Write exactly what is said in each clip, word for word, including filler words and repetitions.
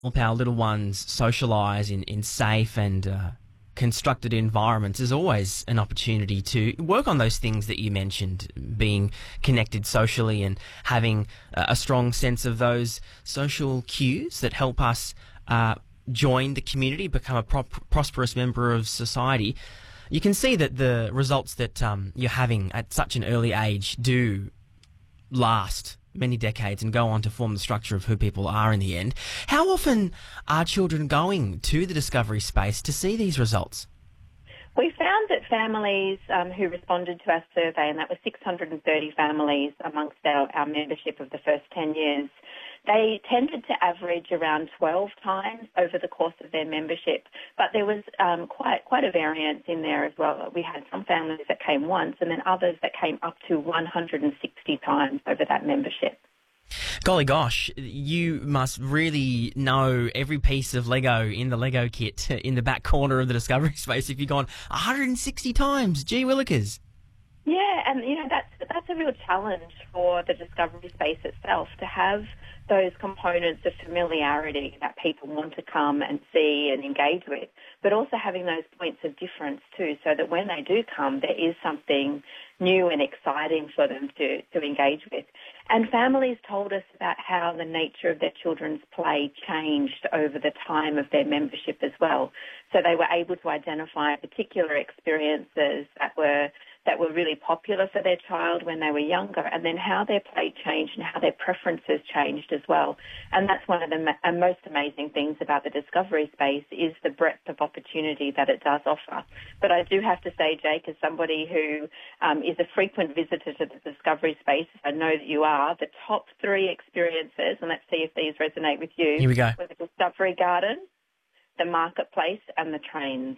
help our little ones socialise in, in safe and uh, constructed environments is always an opportunity to work on those things that you mentioned, being connected socially and having uh, a strong sense of those social cues that help us uh, join the community, become a pro- prosperous member of society. You can see that the results that um, you're having at such an early age do last many decades and go on to form the structure of who people are in the end. How often are children going to the Discovery Space to see these results? We found that families um, who responded to our survey, and that was six hundred thirty families amongst our, our membership of the first ten years, they tended to average around twelve times over the course of their membership. But there was um, quite quite a variance in there as well. We had some families that came once and then others that came up to one hundred sixty times over that membership. Golly gosh, you must really know every piece of Lego in the Lego kit in the back corner of the Discovery Space if you've gone one hundred sixty times. Gee willikers. Yeah, and you know that's that's a real challenge for the Discovery Space itself, to have those components of familiarity that people want to come and see and engage with, but also having those points of difference too, so that when they do come, there is something new and exciting for them to, to engage with. And families told us about how the nature of their children's play changed over the time of their membership as well. So they were able to identify particular experiences that were that were really popular for their child when they were younger, and then how their play changed and how their preferences changed as well. And that's one of the ma- most amazing things about the Discovery Space, is the breadth of opportunity that it does offer. But I do have to say, Jake, as somebody who um, is a frequent visitor to the Discovery Space, I know that you are, the top three experiences, and let's see if these resonate with you, Here we go. were the Discovery Garden, the Marketplace and the trains.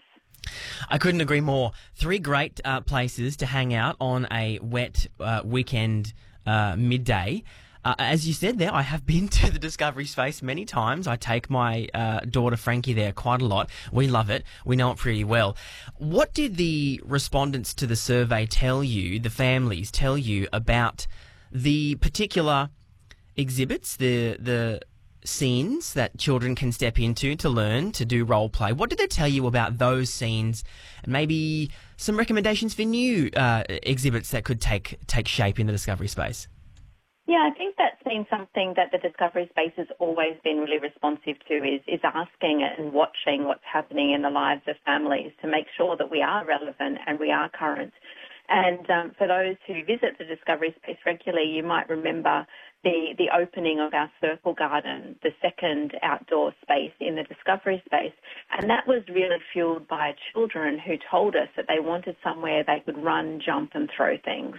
I couldn't agree more. Three great uh, places to hang out on a wet uh, weekend uh, midday. Uh, as you said there, I have been to the Discovery Space many times. I take my uh, daughter Frankie there quite a lot. We love it. We know it pretty well. What did the respondents to the survey tell you, the families tell you, about the particular exhibits, the the scenes that children can step into to learn to do role play? What did they tell you about those scenes, and maybe some recommendations for new uh, exhibits that could take take shape in the Discovery Space? Yeah, I think that's been something that the Discovery Space has always been really responsive to, is, is asking and watching what's happening in the lives of families to make sure that we are relevant and we are current. And um, for those who visit the Discovery Space regularly, you might remember the, the opening of our Circle Garden, the second outdoor space in the Discovery Space. And that was really fueled by children who told us that they wanted somewhere they could run, jump and throw things.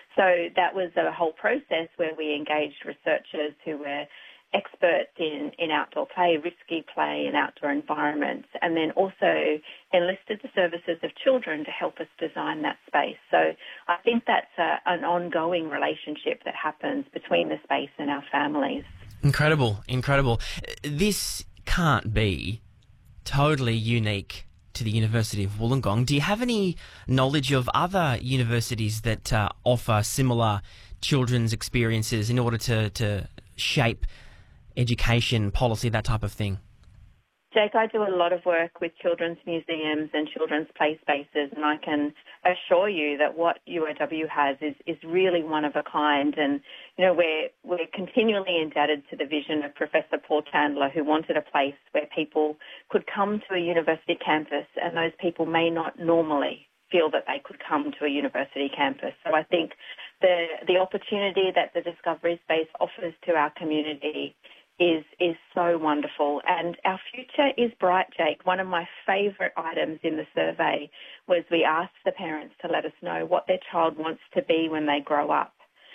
So that was a whole process where we engaged researchers who were experts in, in outdoor play, risky play and outdoor environments, and then also enlisted the services of children to help us design that space. So I think that's a, an ongoing relationship that happens between the space and our families. Incredible, incredible. This can't be totally unique to the University of Wollongong. Do you have any knowledge of other universities that uh, offer similar children's experiences in order to, to shape education, policy, that type of thing? Jake, I do a lot of work with children's museums and children's play spaces, and I can assure you that what U O W has is, is really one of a kind. And, you know, we're, we're continually indebted to the vision of Professor Paul Chandler, who wanted a place where people could come to a university campus, and those people may not normally feel that they could come to a university campus. So I think the, the opportunity that the Discovery Space offers to our community is is so wonderful, and our future is bright, Jake. One of my favourite items in the survey was we asked the parents to let us know what their child wants to be when they grow up.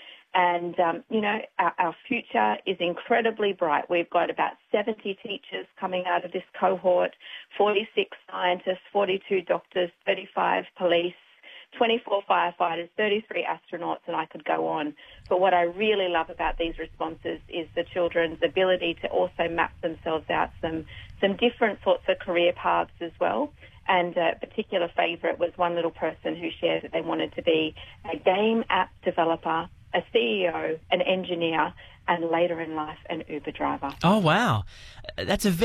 And, um, you know, our, our future is incredibly bright. We've got about seventy teachers coming out of this cohort, forty-six scientists, forty-two doctors, thirty-five police, twenty-four firefighters, thirty-three astronauts, and I could go on. But what I really love about these responses is the children's ability to also map themselves out some, some different sorts of career paths as well. And a particular favourite was one little person who shared that they wanted to be a game app developer, a C E O, an engineer, and later in life an Uber driver. Oh, wow. That's a